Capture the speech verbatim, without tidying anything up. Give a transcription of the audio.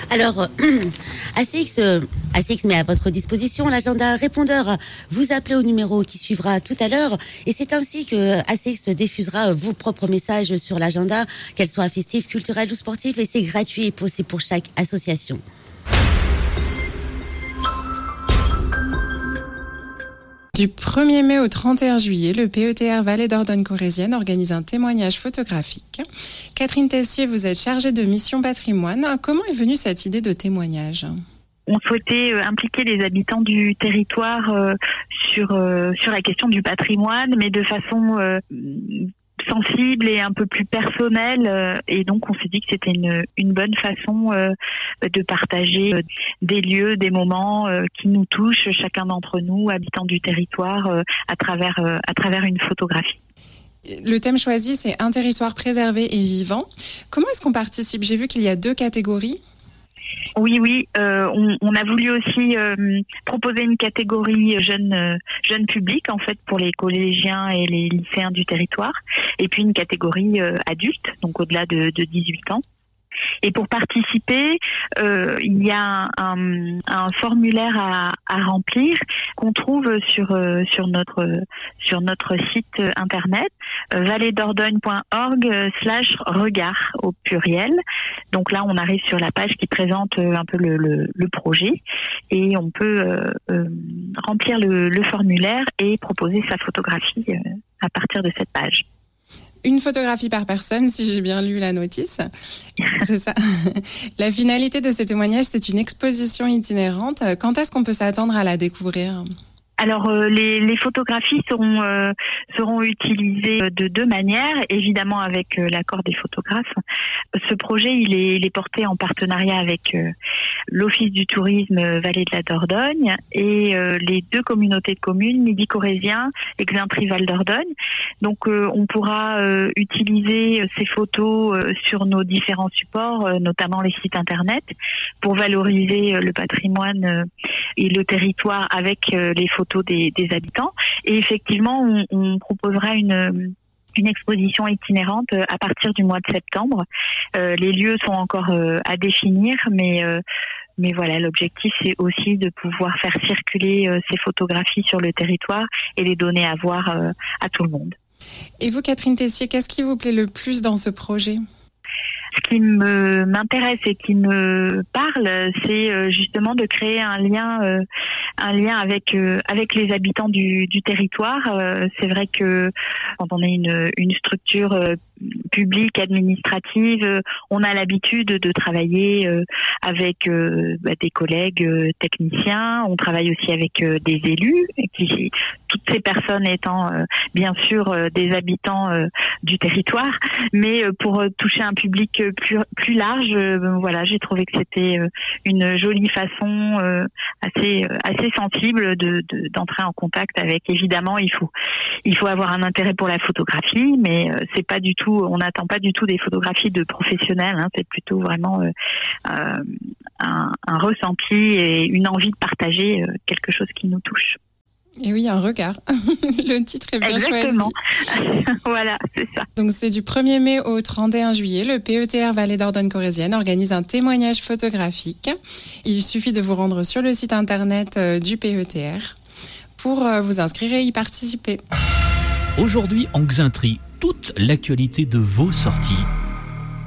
Alors, euh, A C X, euh, A C X met à votre disposition l'agenda répondeur. Vous appelez au numéro qui suivra tout à l'heure et c'est ainsi que A C X diffusera vos propres messages sur l'agenda, qu'elles soient festives, culturelles ou sportives, et c'est gratuit et possible pour chaque association. Du premier mai au trente et un juillet, le P E T R Vallée d'Ordogne Corrézienne organise un témoignage photographique. Catherine Tessier, vous êtes chargée de mission patrimoine. Comment est venue cette idée de témoignage ? On souhaitait impliquer les habitants du territoire euh, sur euh, sur la question du patrimoine, mais de façon euh, sensible et un peu plus personnelle. Euh, et donc, on s'est dit que c'était une une bonne façon euh, de partager euh, des lieux, des moments euh, qui nous touchent, chacun d'entre nous, habitants du territoire, euh, à travers euh, à travers une photographie. Le thème choisi, c'est un territoire préservé et vivant. Comment est-ce qu'on participe ? J'ai vu qu'il y a deux catégories. Oui, oui, euh, on, on a voulu aussi euh, proposer une catégorie jeune, euh, jeune public, en fait, pour les collégiens et les lycéens du territoire, et puis une catégorie euh, adulte, donc au-delà de, de dix-huit ans. Et pour participer, euh, il y a un, un formulaire à, à remplir qu'on trouve sur euh, sur notre sur notre site internet euh, valleedordogne point org slash regard au pluriel. Donc là, on arrive sur la page qui présente un peu le, le, le projet et on peut euh, euh, remplir le, le formulaire et proposer sa photographie euh, à partir de cette page. Une photographie par personne, si j'ai bien lu la notice. C'est ça. La finalité de ces témoignages, c'est une exposition itinérante. Quand est-ce qu'on peut s'attendre à la découvrir ? Alors euh, les, les photographies seront euh, seront utilisées de deux manières, évidemment avec euh, l'accord des photographes. Ce projet il est, il est porté en partenariat avec euh, l'Office du tourisme Vallée de la Dordogne et euh, les deux communautés de communes, Midi-Corrézien et Xaintrix-Val d'Ordogne. Donc euh, on pourra euh, utiliser ces photos euh, sur nos différents supports, euh, notamment les sites internet, pour valoriser euh, le patrimoine euh, et le territoire avec euh, les photos Des, des habitants. Et effectivement, on, on proposera une, une exposition itinérante à partir du mois de septembre. Euh, les lieux sont encore euh, à définir, mais, euh, mais voilà, l'objectif, c'est aussi de pouvoir faire circuler euh, ces photographies sur le territoire et les donner à voir euh, à tout le monde. Et vous, Catherine Tessier, qu'est-ce qui vous plaît le plus dans ce projet ? Ce qui me m'intéresse et qui me parle, c'est justement de créer un lien, euh, un lien avec euh, avec les habitants du, du territoire. Euh, c'est vrai que quand on est une une structure euh, publique, administrative, on a l'habitude de travailler euh, avec euh, bah, des collègues euh, techniciens. On travaille aussi avec euh, des élus, qui toutes ces personnes étant euh, bien sûr euh, des habitants euh, du territoire, mais euh, pour euh, toucher un public plus plus large, euh, voilà, j'ai trouvé que c'était euh, une jolie façon euh, assez euh, assez sensible de, de d'entrer en contact avec. Évidemment, il faut il faut avoir un intérêt pour la photographie, mais euh, c'est pas du tout, on n'attend pas du tout des photographies de professionnels. Hein, c'est plutôt vraiment euh, euh, un, un ressenti et une envie de partager euh, quelque chose qui nous touche. Et oui, un regard. Le titre est bien Exactement. choisi. Voilà, c'est ça. Donc c'est du premier mai au trente et un juillet. Le P E T R Vallée d'Ordogne Corrézienne organise un témoignage photographique. Il suffit de vous rendre sur le site internet du P E T R pour vous inscrire et y participer. Aujourd'hui en Xaintrix, toute l'actualité de vos sorties